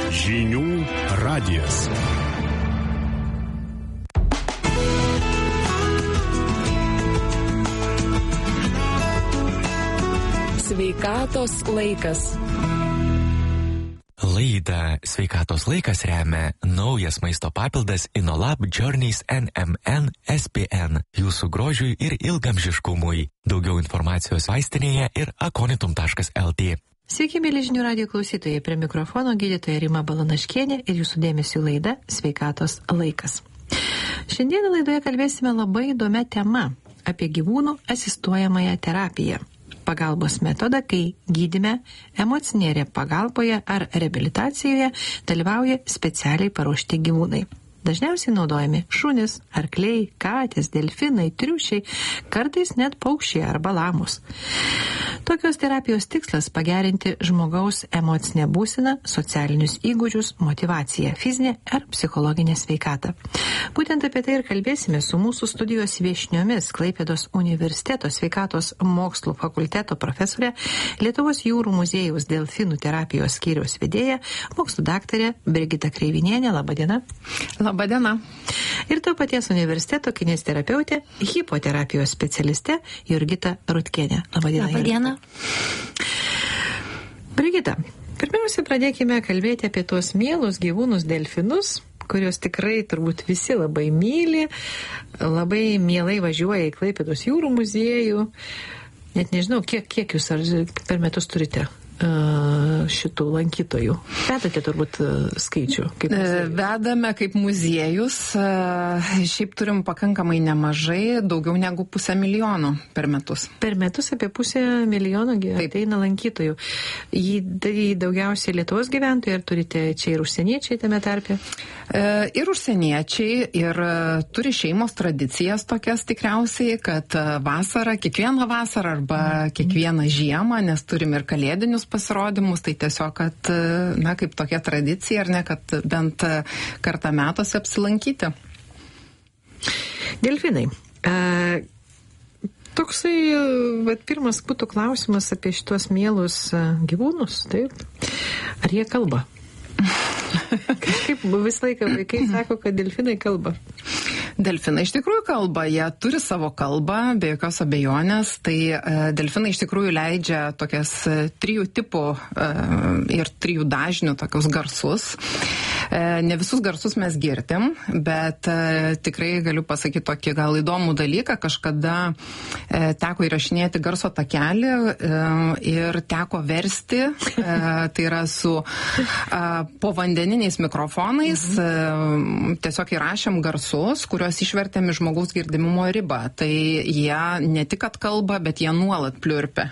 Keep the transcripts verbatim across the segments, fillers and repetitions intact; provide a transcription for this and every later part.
Žinių radijas. Sveikatos laikas. Laidą Sveikatos laikas remia naujas maisto papildas InnoLab Journeys N M N S P N jūsų grožiui ir ilgamžiškumui. Daugiau informacijos vaistinėje ir akonitum taškas el tė. Sveiki, mėly žinių radijo klausytojai, prie mikrofono gydytoja Rima Balanaškienė ir jūsų dėmesio laida Sveikatos laikas. Šiandien laidoje kalbėsime labai įdomią temą apie gyvūnų asistuojamąją terapiją. Pagalbos metodą, kai gydyme, emocinėje pagalboje ar reabilitacijoje dalyvauja specialiai paruošti gyvūnai. Dažniausiai naudojami šunys, arkliai, katės, delfinai, triušiai, kartais net paukščiai arba lamos. Tokios terapijos tikslas pagerinti žmogaus emocinę būseną, socialinius įgūdžius, motyvaciją, fizinę ar psichologinę sveikatą. Būtent apie tai ir kalbėsime su mūsų studijos viešniomis Klaipėdos universiteto sveikatos mokslų fakulteto profesorė, Lietuvos jūrų muziejaus delfinų terapijos skyriaus vedėja, mokslų daktarė Brigita Kreivinienė. Labadiena. Labadiena. Ir to paties universiteto kineziterapeutė, hipoterapijos specialistė Jurgita Rutkienė. Labadiena. Labadiena. Brigita, pirmiausia, pradėkime kalbėti apie tuos mielus gyvūnus delfinus, kurios tikrai turbūt visi labai myli, labai mielai važiuoja į Klaipėdos jūrų muziejų. Net nežinau, kiek, kiek jūs ar per metus turite šitų lankytojų. Vedate turbūt skaičių. Kaip Vedame kaip muziejus. Šiaip turim pakankamai nemažai, daugiau negu pusę milijono per metus. Per metus apie pusę milijono ateina lankytojų. Jį daugiausiai Lietuvos gyventojai, ar turite čia ir užsieniečiai tame tarpe? Ir užsieniečiai, ir turi šeimos tradicijas tokias tikriausiai, kad vasarą, kiekvieną vasarą arba kiekvieną žiemą, nes turim ir kalėdinius pasirodymus, tai tiesiog, kad, na, kaip tokia tradicija, ar ne, kad bent kartą metuose apsilankyti. Delfinai. A, toksai, vat, pirmas būtų klausimas apie šitos mielus gyvūnus, taip? Ar jie kalba? Kažkaip visą laiką vaikai sako, kad delfinai kalba. Delfinai iš tikrųjų kalba, jie turi savo kalbą, be jokios abejonės, tai uh, delfinai iš tikrųjų leidžia tokias uh, trijų tipų uh, ir trijų dažnių tokius garsus. Uh, ne visus garsus mes girdim, bet uh, tikrai galiu pasakyti tokį gal įdomų dalyką. Kažkada uh, teko įrašinėti garso takelį uh, ir teko versti, uh, tai yra su uh, povandeniniais mikrofonais, uh, tiesiog įrašėm garsus, kuriuos išvertėm iš žmogaus girdimumo ribą. Tai jie ne tik kad kalba, bet jie nuolat pliurpia.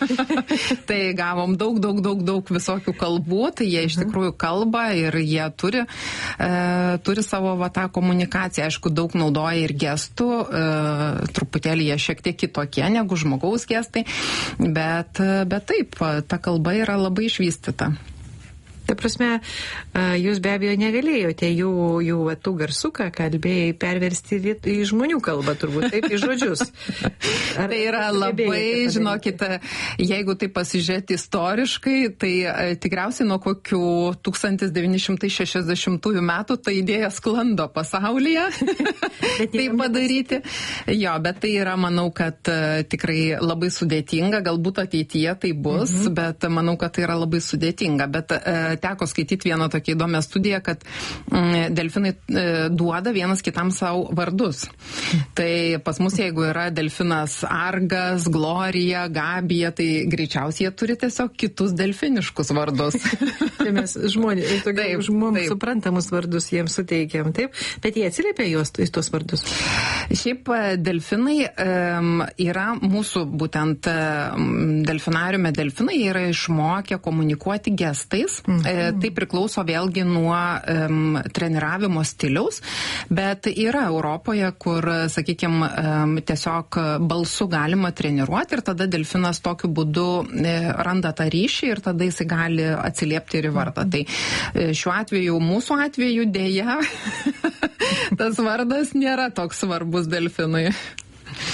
Tai gavom daug, daug, daug, daug visokių kalbų, tai jie iš tikrųjų kalba ir jie turi, e, turi savo va, tą komunikaciją. Aišku, daug naudoja ir gestų, e, truputėlį jie šiek tiek kitokie negu žmogaus gestai, bet, bet taip, ta kalba yra labai išvystyta. Ta prasme, jūs be abejo negalėjote jų, jų va, tų garsų, ką kalbėjai, perversti į žmonių kalbą, turbūt, taip, į žodžius. Ar tai yra labai, žinokite, jeigu tai pasižiūrėti istoriškai, tai e, tikriausiai nuo kokių tūkstantis devyni šimtai šešiasdešimtųjų metų ta idėja sklando pasaulyje. Tai padaryti. Jo, bet tai yra, manau, kad e, tikrai labai sudėtinga, galbūt ateityje tai bus, mhm. bet manau, kad tai yra labai sudėtinga. Bet e, teko skaityti vieną tokią įdomią studiją, kad mm, delfinai e, duoda vienas kitam savo vardus. Tai pas mus, jeigu yra delfinas Argas, Glorija, Gabija, tai greičiausiai jie turi tiesiog kitus delfiniškus vardus. Tai mes žmonės, tokius žmonės suprantamus vardus jiems suteikiam, taip? Bet jie atsiliepia juos į tuos vardus? Šiaip delfinai um, yra mūsų būtent um, delfinariume delfinai, jie yra išmokę komunikuoti gestais. Mm. Tai priklauso vėlgi nuo um, treniravimo stiliaus, bet yra Europoje, kur, sakykime, um, tiesiog balsu galima treniruoti ir tada delfinas tokiu būdu e, randa tą ryšį ir tada jis gali atsiliepti ir į vardą. Tai e, šiuo atveju, mūsų atveju dėja, tas vardas nėra toks svarbus delfinui.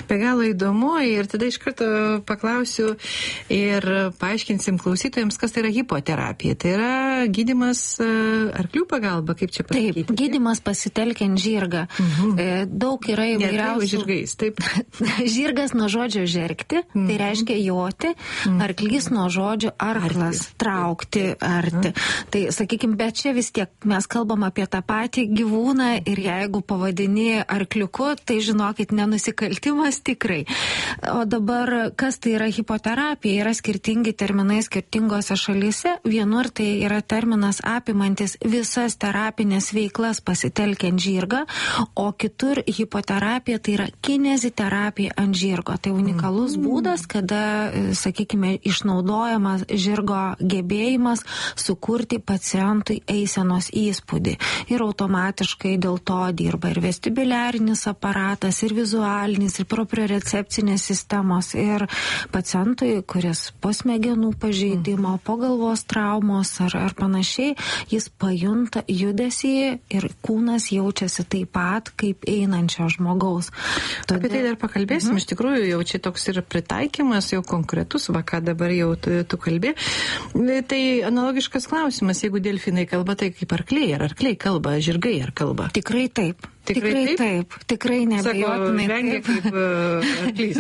Be galo įdomu ir tada iš karto paklausiu ir paaiškinsim klausytojams, kas tai yra hipoterapija. Tai yra gydymas arklių pagalba, kaip čia pasakyti? Taip, gydymas pasitelkiant žirgą. Mhm. Daug yra įvairiausių. Žirgais, taip. Žirgas nuo žodžio žergti, mhm. tai reiškia joti, mhm. arklys nuo žodžio arklas, Artis. traukti, arti. Mhm. Tai, sakykime, bet čia vis tiek mes kalbam apie tą patį gyvūną ir jeigu pavadini arkliuku, tai žinokit, nenusikaltimas tikrai. O dabar, kas tai yra hipoterapija? Yra skirtingi terminai skirtingose šalyse. Vienur tai yra terminas apimantis visas terapinės veiklas pasitelkiant žirgą, o kitur hipoterapija tai yra kineziterapija ant žirgo. Tai unikalus mm. būdas, kada, sakykime, išnaudojamas žirgo gebėjimas sukurti pacientui eisenos įspūdį. Ir automatiškai dėl to dirba ir vestibuliarinis aparatas, ir vizualinis, ir propriorecepcinės sistemos. Ir pacientui, kuris po smegenų pažeidimo, po galvos traumos ar, ar panašiai, jis pajunta judesį ir kūnas jaučiasi taip pat, kaip einančio žmogaus. Todėl... Apie tai dar pakalbėsim. Mhm. Iš tikrųjų, jau čia toks yra pritaikymas, jau konkretus, va ką dabar jau tu, tu kalbė. Tai analogiškas klausimas, jeigu delfinai kalba, tai kaip arkliai, ar arkliai kalba, žirgai ar kalba? Tikrai taip. Tikrai, tikrai taip? taip, tikrai nebejotinai. Sako, vengia kaip uh, arklys.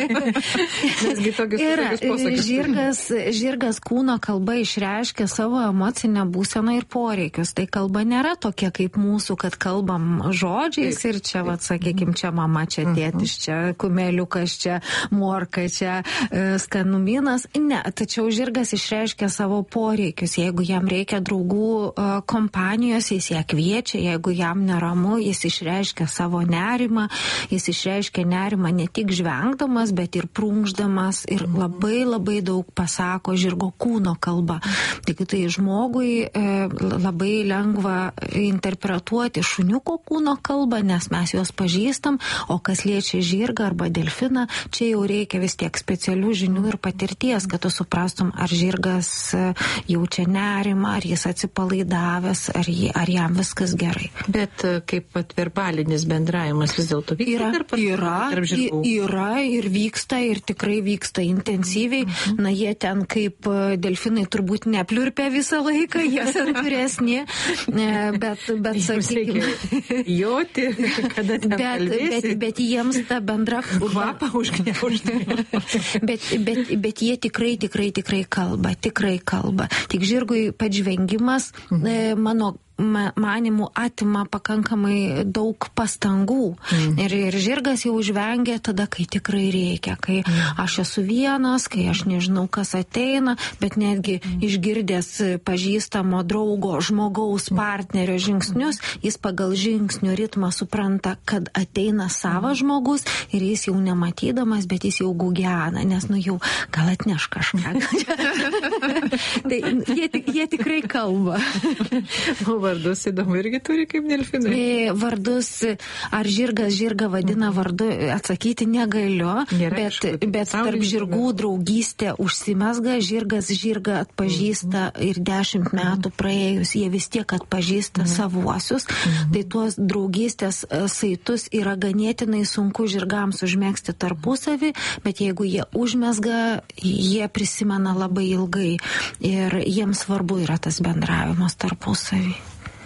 Nesgi tokius, yra, tokius posakius. Žirgas, žirgas kūno kalba išreiškia savo emocinę būseną ir poreikius. Tai kalba nėra tokia kaip mūsų, kad kalbam žodžiais taip, ir čia, vat, sakykim, čia mama, čia tėtis, čia kumeliukas, čia morka, čia uh, skanumynas. Ne, tačiau žirgas išreiškia savo poreikius. Jeigu jam reikia draugų uh, kompanijos, jis ją kviečia, jeigu jam neramu, jis išreiškia savo nerimą, jis išreiškia nerimą ne tik žvengdamas, bet ir prunkšdamas ir labai labai daug pasako žirgo kūno kalba. Tik tai žmogui e, labai lengva interpretuoti šuniuko kūno kalbą, nes mes juos pažįstam, o kas liečia žirgą arba delfiną, čia jau reikia vis tiek specialių žinių ir patirties, kad tu suprastum, ar žirgas jaučia nerimą, ar jis atsipalaidavęs, ar, jį, ar jam viskas gerai. Bet kaip atver verbalinis bendravimas vis dėlto vyksta yra, tarp, yra, tarp žirgų? Yra ir vyksta ir tikrai vyksta intensyviai. Mhm. Na, jie ten kaip delfinai turbūt nepliurpia visą laiką, jie santūresni, bet, bet sakykime, joti, kada ten bet, kalbėsi. Bet, bet jiems ta bendra kvapą užgniaužti. bet, bet, bet jie tikrai, tikrai, tikrai kalba, tikrai kalba. Tik žirgui pats žvengimas, mhm. mano manimų atima pakankamai daug pastangų. Mm. Ir, ir žirgas jau žvengia tada, kai tikrai reikia, kai mm. aš esu vienas, kai aš nežinau, kas ateina, bet netgi mm. išgirdęs pažįstamo draugo, žmogaus, partnerio žingsnius, jis pagal žingsnių ritmą supranta, kad ateina savas žmogus ir jis jau nematydamas, bet jis jau gugena, nes nu jau gal atneš kažką. Tai jie, jie tikrai kalba. Vardus įdomu irgi turi kaip delfinai? Vardus, ar žirgas žirgą vadina vardu, atsakyti negaliu, Gerai, bet, bet tarp žirgų draugystė užsimesga, žirgas žirgą atpažįsta mhm. ir dešimt metų praėjus, jie vis tiek atpažįsta mhm. savuosius, mhm. tai tuos draugystės saitus yra ganėtinai sunku žirgams užmegzti tarpusavį, bet jeigu jie užmesga, jie prisimena labai ilgai ir jiems svarbu yra tas bendravimas tarpusavį.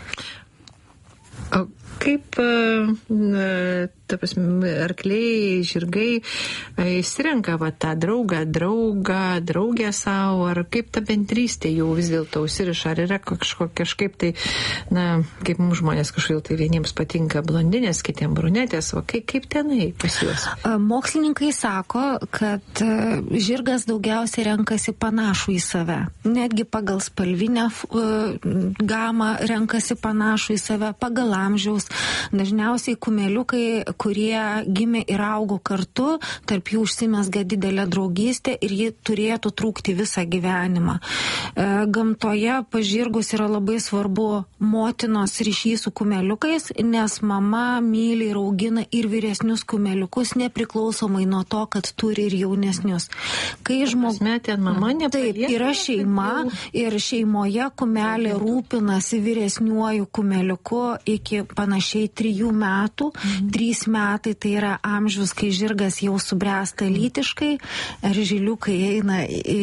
O kaip, ta prasme, arkliai, žirgai įsirenka va tą draugą, draugą, draugę savo, ar kaip ta bendrystė jau vis dėlto užsiriša, ar yra kažko, kažkaip tai, na, kaip mums žmonės kažkaip tai vieniems patinka blondinės, kitiems brunetės, o kaip, kaip tenai pas juos? Mokslininkai sako, kad žirgas daugiausiai renkasi panašų į save. Netgi pagal spalvinę gamą renkasi panašų į save, pagal amžiaus. Dažniausiai kumeliukai, kurie gimė ir augo kartu, tarp jų užsimesga didelė draugystė ir ji turėtų trūkti visą gyvenimą. E, gamtoje pažirgus yra labai svarbu motinos ryšys su kumeliukais, nes mama myli ir augina ir vyresnius kumeliukus, nepriklausomai nuo to, kad turi ir jaunesnius. Kai žmogus metė mama, taip, yra šeima ir šeimoje kumelė rūpinasi vyresniuoju kumeliuku iki panašiai trijų metų, mm. trys metai tai yra amžius, kai žirgas jau subręsta lytiškai, ir žiliukai eina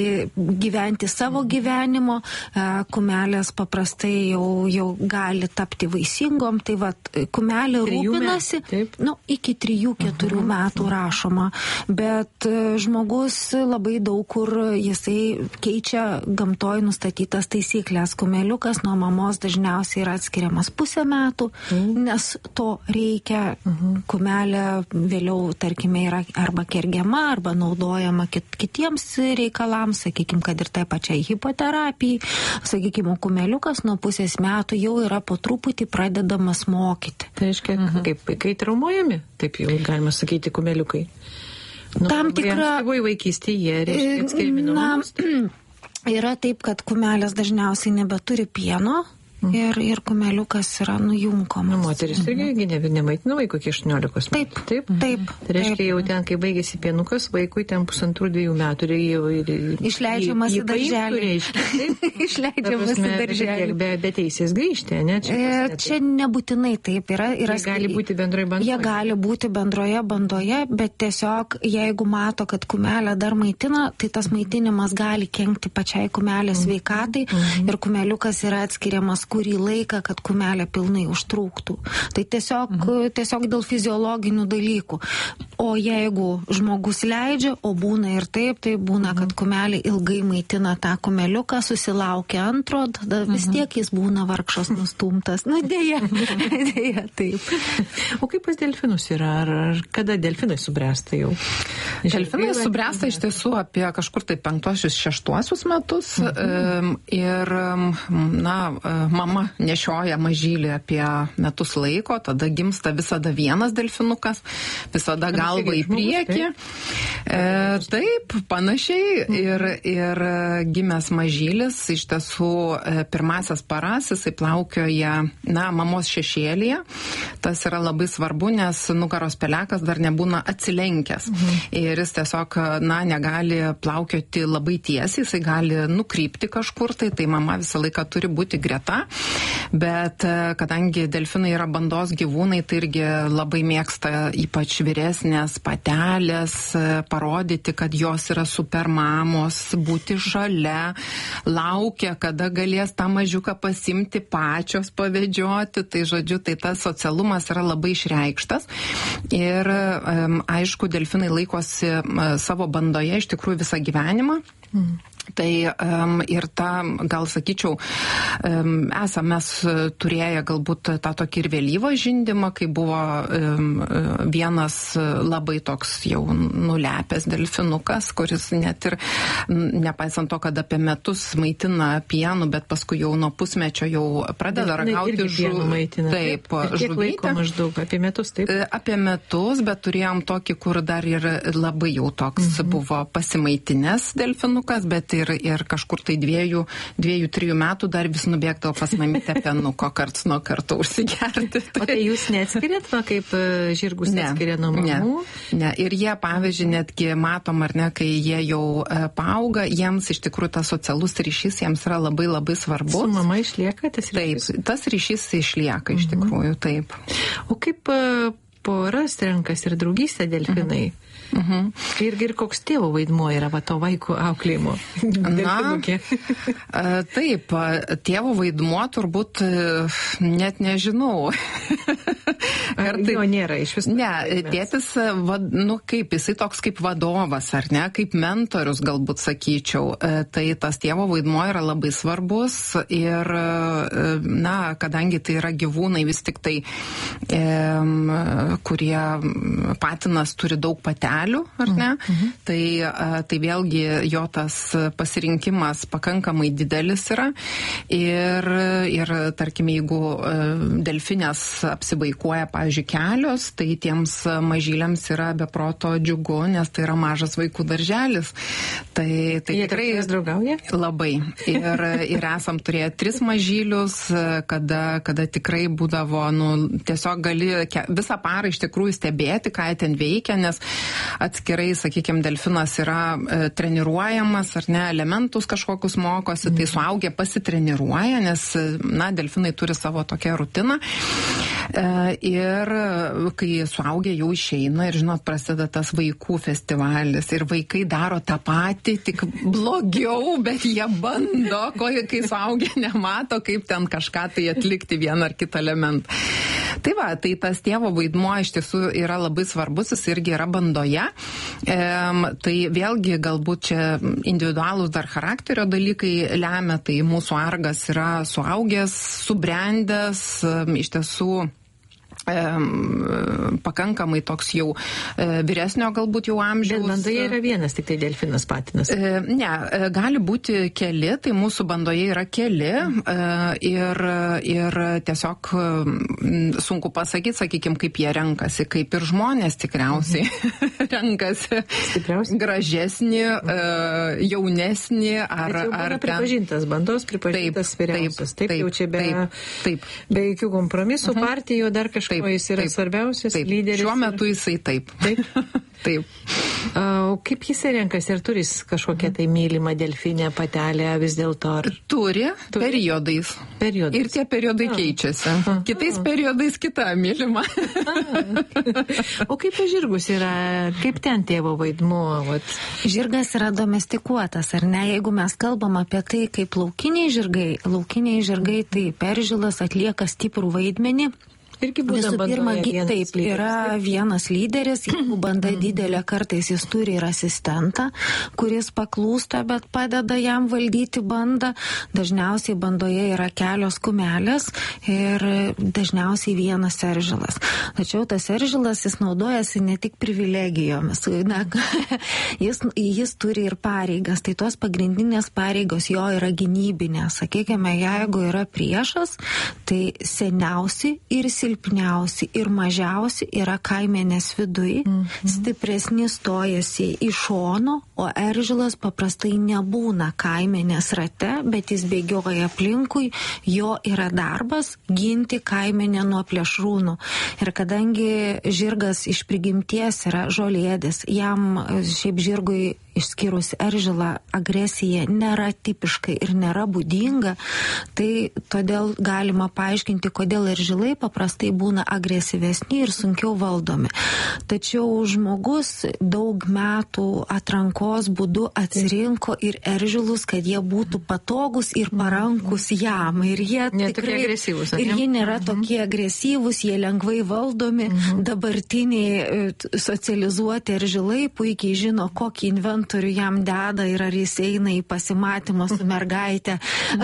gyventi savo gyvenimo, kumelės paprastai jau, jau gali tapti vaisingom, tai va, kumelė rūpinasi, nu, iki trijų keturių uh-huh. metų rašoma, bet žmogus labai daug kur jisai keičia gamtoj nustatytas taisyklės. Kumeliukas nuo mamos dažniausiai yra atskiriamas pusę metų, uh-huh. nes to reikia. Uh-huh. Kumelė vėliau, tarkime, yra arba kergiama, arba naudojama kit, kitiems reikalams, sakykime, kad ir tai pačiai hipoterapijai. Sakykime, kumeliukas nuo pusės metų jau yra po truputį pradedamas mokyti. Tai reiškia, mhm. kaip kai traumuojami, taip jau galima sakyti, kumeliukai. Nu, tam tikra... Tėvoj vaikystėje, reiškia, atskirimi nuo mamos. Yra taip, kad kumelės dažniausiai nebeturi pieno. Ir, ir kumeliukas yra nujunkomas. Nu, moteris irgi mm-hmm. nemaitina vaiko iki aštuoniolikos metų. Taip, taip. taip tai reiškia, taip. Jau ten, kai baigėsi pienukas, vaikui ten pusantrų dviejų metų reikia... Išleidžiamas į darželį. Išleidžiamas į darželį. Be, be teisės grįžti, ne? Čia, e, čia nebūtinai taip yra. yra jie gali būti bendroje bandoje. Jie gali būti bendroje bandoje, bet tiesiog, jeigu mato, kad kumelė dar maitina, tai tas maitinimas gali kenkti pačiai kumelės sveikatai mm-hmm. ir kumeliukas yra atskiriamas kurį laiką, kad kumelė pilnai užtrūktų. Tai tiesiog, mhm. tiesiog dėl fiziologinių dalykų. O jeigu žmogus leidžia, o būna ir taip, tai būna, mhm. kad kumelė ilgai maitina tą kumeliuką, susilaukia antro, tada vis mhm. tiek jis būna vargšas nustumtas. Nu, dėja, dėja, taip. O kaip pas delfinus yra? Ar, ar kada delfinai subręsta jau? Delfinai subręsta iš tiesų apie kažkur tai penktuosius, šeštuosius metus. Mhm. Ir, na, mama nešioja mažylį apie metus laiko, tada gimsta visada vienas delfinukas, visada galva į priekį. E, taip, panašiai. Ir, ir gimęs mažylis, iš tiesų, pirmasias paras jisai plaukioja, na, mamos šešėlyje. Tas yra labai svarbu, nes nugaros pelekas dar nebūna atsilenkęs. Mhm. Ir jis tiesiog, na, negali plaukioti labai tiesiai, jisai gali nukrypti kažkur, tai, tai mama visą laiką turi būti greta. Bet kadangi delfinai yra bandos gyvūnai, tai irgi labai mėgsta ypač vyresnės patelės parodyti, kad jos yra super mamos, būti šalia, laukia, kada galės tą mažiuką pasimti pačios pavedžioti. Tai žodžiu, tai tas socialumas yra labai išreikštas. Ir aišku, delfinai laikosi savo bandoje iš tikrųjų visą gyvenimą. Mm. Tai um, ir ta, gal sakyčiau, um, esame mes turėję galbūt tą tokį ir vėlyvą žindymą, kai buvo um, vienas labai toks jau nulepęs delfinukas, kuris net ir, nepaisant to, kad apie metus maitina pienu, bet paskui jau nuo pusmečio jau pradeda ragauti žuvį. Taip, žuvytę. Maždaug apie metus, taip? Apie metus, bet turėjom tokį, kur dar ir labai jau toks mhm. buvo pasimaitinęs delfinukas, bet ir, ir kažkur tai dviejų, dviejų, trijų metų dar vis nubėgdavo pas mamytę penuko karts nuo karto užsigerti. O tai jūs neatskiriat, va, kaip žirgus ne, neatskiria nuo mamų? Ne, ne. Ir jie, pavyzdžiui, netgi matom, ar ne, kai jie jau paauga, jiems iš tikrųjų tas socialus ryšys jiems yra labai labai svarbus. Su mama išlieka tas ryšys? Taip, tas ryšys išlieka iš tikrųjų, taip. O kaip poras renkasi ir draugystė delfinai? Mhm. Mhm. Ir, ir koks tėvo vaidmuo yra va, to vaiko auklėjimo? Na, taip, tėvo vaidmuo turbūt net nežinau. Ar tai jo nėra iš vis? Ne, tėtis, va, nu kaip, jisai toks kaip vadovas, ar ne, kaip mentorius galbūt sakyčiau. Tai tas tėvo vaidmuo yra labai svarbus ir, na, kadangi tai yra gyvūnai vis tik tai, e, kurie patinas turi daug patelių, ar ne? Mhm. Tai, tai vėlgi jo tas pasirinkimas pakankamai didelis yra. Ir, ir tarkim, jeigu delfinės apsivaikuoja, pavyzdžiui, kelios, tai tiems mažyliams yra beproto džiugu, nes tai yra mažas vaikų darželis. Tai, tai jie tikrai draugauja? Labai. Ir, ir esam turėję tris mažylius, kada, kada tikrai būdavo, nu, tiesiog gali visą parą iš tikrųjų stebėti, ką jie ten veikia, nes atskirai, sakykime, delfinas yra e, treniruojamas, ar ne, elementus kažkokius mokosi, mm. tai suaugę pasitreniruoja, nes, na, delfinai turi savo tokią rutiną. Ir kai suaugę jau išeina ir, žinot, prasideda tas vaikų festivalis ir vaikai daro tą patį, tik blogiau, bet jie bando, kai suaugę nemato, kaip ten kažką tai atlikti vieną ar kitą elementą. Tai va, tai tas tėvo vaidmuo iš tiesų yra labai svarbus, jis irgi yra bandoje. E, tai vėlgi galbūt čia individualūs dar charakterio dalykai lemia, tai mūsų argas yra suaugęs, subrendęs, iš tiesų pakankamai toks jau vyresnio galbūt jau amžiaus. Bet bandoje yra vienas, tik tai delfinas patinas. Ne, gali būti keli, tai mūsų bandoje yra keli ir, ir tiesiog sunku pasakyti, sakykime, kaip jie renkasi, kaip ir žmonės tikriausiai mhm. renkasi Stipriausiai. gražesnį, jaunesnį ar... Bet jau ar pripažintas, bandos pripažintas taip, vyriausias. Taip, taip, jau čia be, taip, taip. be jokių kompromisų mhm. partijų dar kažkas. Taip, jis yra taip, svarbiausias taip. lyderis. Šiuo metu jisai taip. Taip. taip. O kaip jisai renkasi? Ar turi kažkokią tai mylimą delfinę patelę vis dėlto? Ar... Turi, turi, periodais. periodais. Ir tie periodai a. keičiasi. A. Kitais a. periodais kita mylima. O kaip žirgus yra, kaip ten tėvo vaidmuo? Vat? Žirgas yra domestikuotas, ar ne? Jeigu mes kalbam apie tai, kaip laukiniai žirgai, laukiniai žirgai tai peržilas atlieka stiprų vaidmenį. Visų pirma, taip, yra vienas lyderis, jeigu banda didelė, kartais jis turi ir asistentą, kuris paklūsta, bet padeda jam valdyti bandą. Dažniausiai bandoje yra kelios kumelės ir dažniausiai vienas eržilas. Tačiau tas eržilas, jis naudojasi ne tik privilegijomis, na, jis, jis turi ir pareigas, tai tos pagrindinės pareigos jo yra gynybinės. Sakykime, jeigu yra priešas, tai seniausi ir silpniausi ir mažiausi yra kaimenės viduj, mm-hmm. stipresni stojasi į šono, o eržilas paprastai nebūna kaimenės rate, bet jis bėgioja aplinkui, jo yra darbas ginti kaimenę nuo plėšrūnų. Ir kadangi žirgas iš prigimties yra žolėdis, jam šiaip žirgui išskyrus eržilą agresija nėra tipiškai ir nėra būdinga, tai todėl galima paaiškinti, kodėl eržilai paprastai būna agresyvesni ir sunkiau valdomi. Tačiau žmogus daug metų atrankos būdu atsirinko ir eržilus, kad jie būtų patogus ir parankus jam. Ir jie ne tikrai agresyvūs. Ir jie nėra mhm. tokie agresyvūs, jie lengvai valdomi. Mhm. Dabartiniai socializuoti eržilai puikiai žino, kokį inventorių jam deda ir ar jis eina į pasimatymą su mergaitė,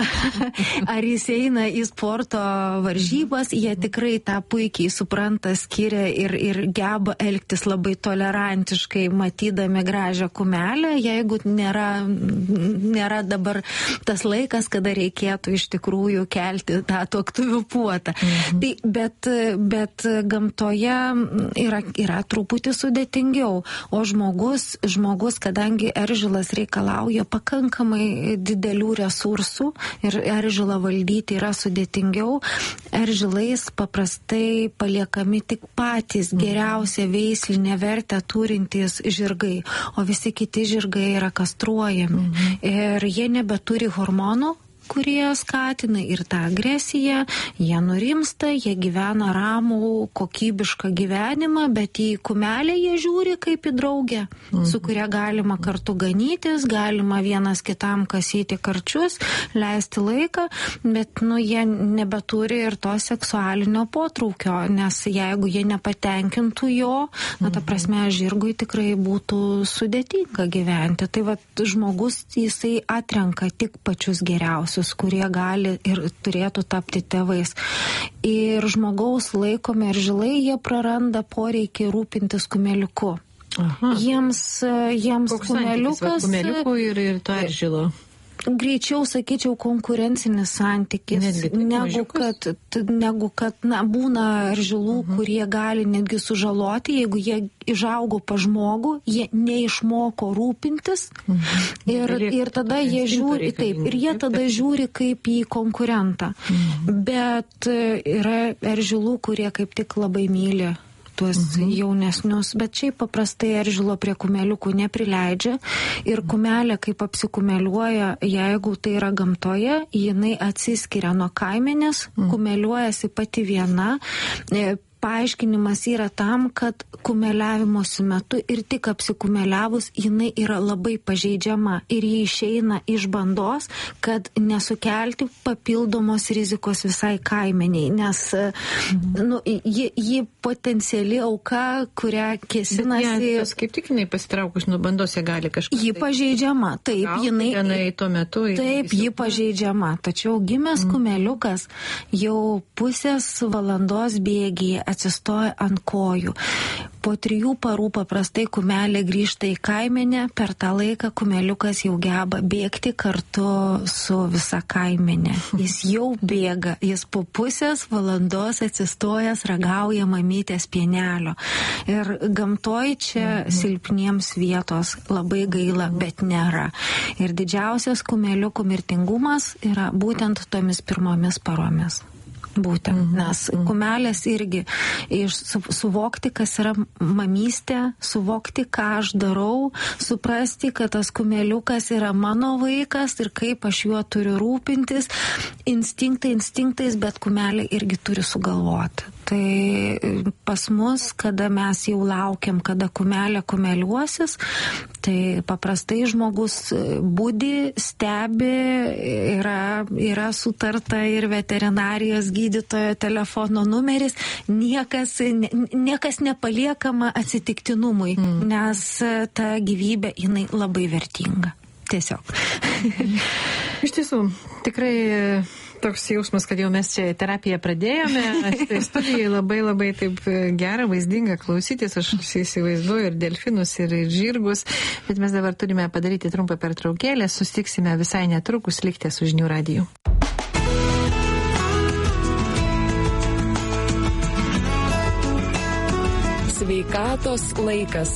ar jis eina į sporto varžybas, jie tikrai tą puikiai supranta, skiria ir, ir geba elgtis labai tolerantiškai, matydami gražią kumelę, jeigu nėra, nėra dabar tas laikas, kada reikėtų iš tikrųjų kelti tą tuoktuvių puotą. Mhm. Tai, bet, bet gamtoje yra, yra truputį sudėtingiau, o žmogus, žmogus, kadangi eržilas reikalauja pakankamai didelių resursų ir eržilą valdyti yra sudėtingiau, eržilais paprastai paliekami tik patys geriausią veislinę vertę turintys žirgai, o visi kiti žirgai yra kastruojami. Mhm. Ir jie nebeturi hormonų, kurie skatina ir tą agresiją, jie nurimsta, jie gyvena ramų, kokybišką gyvenimą, bet į kumelę jie žiūri kaip į draugę, mhm. su kuria galima kartu ganytis, galima vienas kitam kasyti karčius, leisti laiką, bet nu, jie nebeturi ir to seksualinio potraukio, nes jeigu jie nepatenkintų jo, mhm. na, ta prasme, žirgui tikrai būtų sudėtinga gyventi. Tai va, žmogus jisai atrenka tik pačius geriausius, kurie gali ir turėtų tapti tėvais. Ir žmogaus laikomi eržilai, jie praranda poreikį rūpintis kumeliuku. Aha. Jiems, jiems koks kumeliukas... Koks kumeliukų ir, ir to eržilo? Greičiau, sakyčiau, konkurencinis santykis, negu kad, negu kad na, būna eržilų, uh-huh. kurie gali netgi sužaloti, jeigu jie išaugo pa žmogų, jie neišmoko rūpintis uh-huh. ir, ir tada jie žiūri, taip, ir jie tada žiūri kaip į konkurentą. Uh-huh. Bet yra eržilų, kurie kaip tik labai myli tuos mhm. jaunesnius, bet šiaip paprastai eržilo prie kumeliukų neprileidžia ir kumelė, kaip apsikumeliuoja, jeigu tai yra gamtoje, jinai atsiskiria nuo kaimenės, mhm. kumeliuojasi pati viena. Paaiškinimas yra tam, kad kumeliavimosi metu ir tik apsikumeliavus jinai yra labai pažeidžiama ir jie išeina iš bandos, kad nesukelti papildomos rizikos visai kaimeniai, nes mhm. nu, ji, ji potenciali auka, kurią kėsinasi. Bet kaip tik jinai pasitraukus nuo bandos, jie gali kažką. Ji pažeidžiama, taip, Gal, jinai. jinai tuo metu. Taip, ji pažeidžiama, tačiau gimęs mhm. kumeliukas jau pusės valandos bėgyje atsistoja ant kojų. Po trijų parų paprastai kumelė grįžta į kaimenę, per tą laiką kumeliukas jau geba bėgti kartu su visa kaimenė. Jis jau bėga, jis po pusės valandos atsistojęs ragauja mamytės pienelio. Ir gamtoj čia mhm. silpniems vietos labai gaila, bet nėra. Ir didžiausias kumeliukų mirtingumas yra būtent tomis pirmomis paromis. Būtent, nes kumelės irgi iš, su, suvokti, kas yra mamystė, suvokti, ką aš darau, suprasti, kad tas kumeliukas yra mano vaikas ir kaip aš juo turiu rūpintis, instinktai instinktais, bet kumelė irgi turi sugalvoti. Tai pas mus, kada mes jau laukiam, kada kumelė kumeliuosis, tai paprastai žmogus budi, stebi, yra, yra sutarta ir veterinarijos gydytojo telefono numeris, niekas, niekas nepaliekama atsitiktinumui, mm. nes ta gyvybė, jinai labai vertinga. Tiesiog. Iš tiesų, tikrai toks jausmas, kad jau mes čia terapiją pradėjome, štai studijai labai labai taip gera, vaizdinga klausytis, aš įsivaizduoju ir delfinus, ir žirgus, bet mes dabar turime padaryti trumpą pertraukėlę, susitiksime visai netrukus, likite su Žinių radiju. Sveikatos laikas.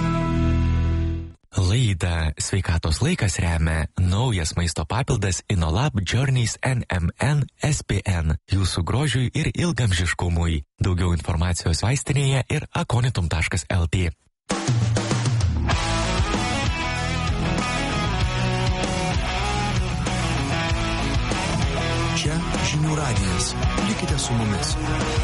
Laidą Sveikatos laikas remia naujas maisto papildas InnoLab Journeys N M N S P N jūsų grožiui ir ilgamžiškumui. Daugiau informacijos vaistinėje ir akonitum taškas L T. Čia Žinių radijas. Likite su mumis.